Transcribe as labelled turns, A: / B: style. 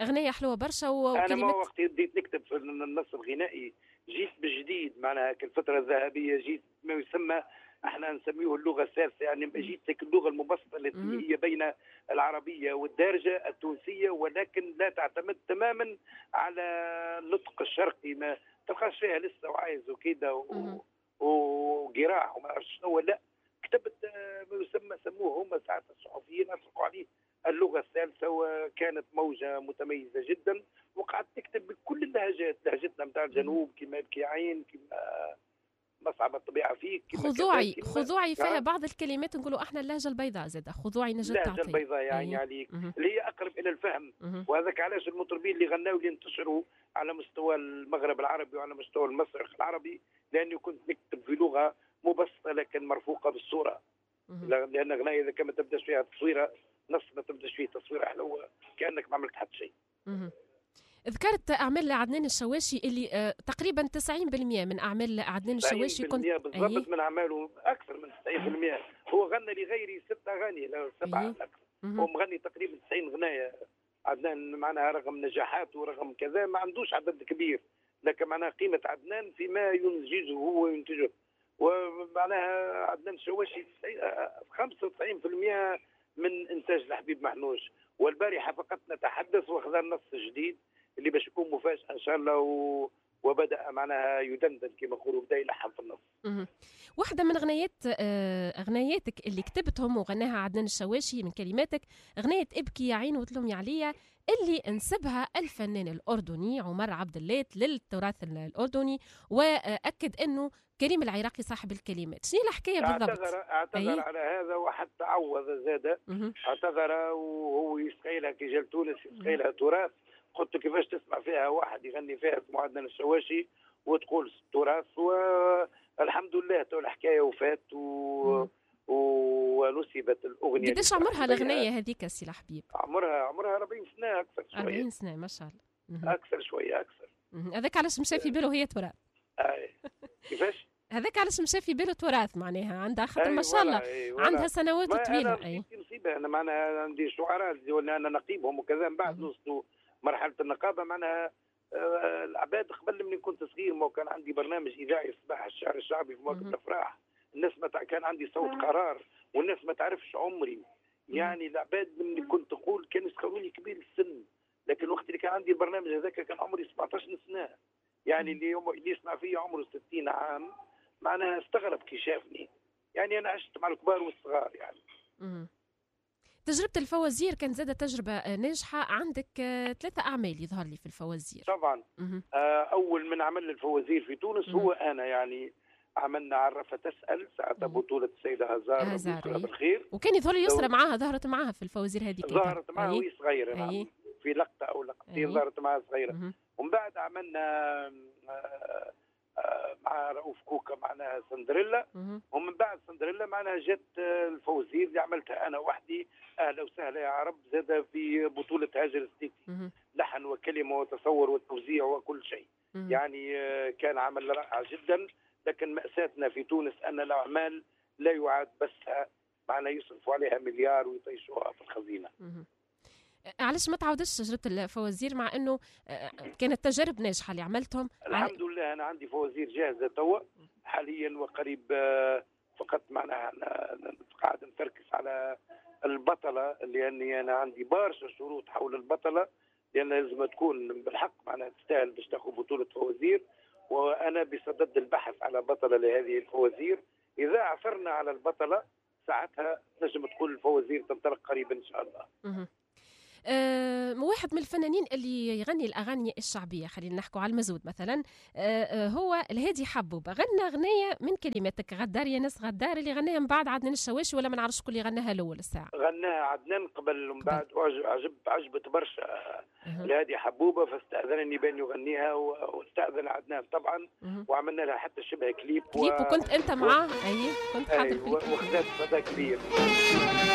A: اغنيه حلوه برشا
B: انا ما
A: وكلمات.
B: وقت بديت نكتب في النص الغنائي جيت بالجديد، معناها الفتره الذهبيه، جيت ما يسمى احنا نسميه اللغه الثالثه، يعني جيت لك اللغه المبسطه التي هي بين العربيه والدارجه التونسيه، ولكن لا تعتمد تماما على النطق الشرقي، ما تلقاش فيها لسه وعايز وكذا وقراع وما اعرفش شنو. لا، كتبت ما يسمى، سموه هم ساعات الصحفيين اطلقوا عليه اللغه الثالثه، وكانت موجه متميزه جدا، وقعدت تكتب بكل اللهجات، لهجتنا نتاع الجنوب كما الكيعين، كما مصعب الطبيعه فيك، كما
A: خضوعي فيها بعض الكلمات نقولوا احنا اللهجه البيضاء زاده، خضوعي نجد تعطي
B: اللهجه البيضاء يعني عليك اللي هي اقرب الى الفهم. وهذاك علاش المطربين اللي غناوا اللي انتشروا على مستوى المغرب العربي وعلى مستوى المشرق العربي، لاني كنت نكتب في لغه مبسطه لكن مرفوقه بالصوره. لان غنايه اذا كان ما تبداش فيها تصويره، نص ما تبداش فيه تصويره حلوه كانك ما عملت حتى شيء.
A: ذكرت اعمال عدنان الشواشي اللي تقريبا 90% من اعمال عدنان الشواشي كنت
B: بالضبط من اعماله اكثر من 90%. هو غنى لغيري 6 اغاني لا 7 اكثر. هو مغني تقريبا 90 غنايه عدنان، معناها رغم نجاحاته ورغم كذا ما عندوش عدد كبير، لكن معناها قيمه عدنان فيما ينجزه هو وينتجه. ومعناها عدنان الشواشي 95% من انتاج الحبيب محنوج. والبارحه فقط نتحدث واخذنا النص جديد اللي باش يكون مفاجأة ان شاء الله، وبدأ معناها يدندن كما يقولوا، بدا يلحن في النص.
A: واحدة من اغنياتك اللي كتبتهم وغناها عدنان الشواشي من كلماتك، اغنية ابكي يا عين وتلومي عليا، اللي انسبها الفنان الأردني عمر عبد اللات للتراث الأردني، وأكد أنه كريم العراقي صاحب الكلمات. شنو الحكاية بالضبط؟
B: اعتذر على هذا وحتى عوض زاده. اعتذر وهو يسقي لها كي جا لتونس يسقي لها تراث. قلت له كيفاش تسمع فيها واحد يغني فيها اسمه عدنان الشواشي وتقول تراث؟ والحمد لله تو الحكايه وفات ونسبت الاغنيه.
A: قداش عمرها الاغنيه هذيك سي الحبيب؟
B: عمرها 40 سنه اكثر شويه.
A: 40 سنه ما شاء الله.
B: اكثر شويه اكثر.
A: هذاك علاش مشى في باله هي تراث.
B: كيفاش؟
A: هذاك علاش مشى في باله تراث، معناها عندها خاطر ما شاء الله عندها سنوات طويله.
B: انا نصيبها انا معناها عندي شعراء ولا انا نقيبهم وكذا، من بعد وصلوا مرحله النقابه. معناها العباد قبل من كنت صغير ما كان عندي برنامج اذاعي صباح الشعر الشعبي في وقت الافراح. الناس ما كان عندي صوت قرار والناس ما تعرفش عمري. يعني العباد من كنت تقول كانوا يسخروني كبير السن، لكن وقت اللي كان عندي البرنامج هذاك كان عمري 17 سنه. يعني اللي يسمع فيه عمره 60 عام معناها استغرب كي شافني. يعني انا عشت مع الكبار والصغار يعني.
A: تجربة الفوازير كانت زادة تجربة ناجحة عندك. 3 أعمال يظهر لي في الفوازير.
B: طبعا. أول من عمل الفوازير في تونس هو أنا. يعني عملنا عرفة تسأل ساعتها بطولة السيدة هزار بالخير،
A: وكان يظهر لي يسرى معاها، ظهرت معاها في الفوازير هذيك.
B: ظهرت معها وهي صغيرة في لقطة أو لقطتين ظهرت معها صغيرة. ومن بعد عملنا مع رؤوف كوكا معناها سندريلا. ومن بعد سندريلا معناها جت الفوازير اللي عملتها انا وحدي، اهلا وسهلا يا عرب، زاد في بطوله هاجر السيتي، لحن وكلمه وتصور وتوزيع وكل شيء. يعني كان عمل رائع جدا. لكن مأساتنا في تونس ان الاعمال لا يعاد بثها، معناها يصرفوا عليها مليار ويطيشوها في الخزينه.
A: علاش ما تعودش تجربة الفوازير مع انه كانت تجارب ناجحة اللي عملتهم؟
B: الحمد لله انا عندي فوازير جاهزة توا حاليا وقريب. فقط معناها قاعد نتركز على البطلة، لاني انا عندي برشا شروط حول البطلة، لان لازم تكون بالحق معناها تستاهل باش تاخذ بطولة فوازير. وانا بصدد البحث على بطلة لهذه الفوازير. اذا عثرنا على البطلة ساعتها نجم تكون الفوازير تنطلق قريبا ان شاء الله.
A: واحد من الفنانين اللي يغني الأغاني الشعبية، خلينا نحكوا على المزود مثلا، هو الهادي حبوب. غنى أغنية من كلماتك، غدار يا ناس غدار، اللي غناها من بعد عدنان الشواشي ولا ما نعرفش شكون اللي غناها الأول الساعة؟
B: غناها عدنان قبل ومن بعد عجبت برشا الهادي حبوبة، فاستأذنني بأن يغنيها واستأذن عدنان طبعا. وعملنا لها حتى شبه كليب
A: وكنت أنت معاه. كنت حاضر في
B: الكليب وخذت صدى كبير.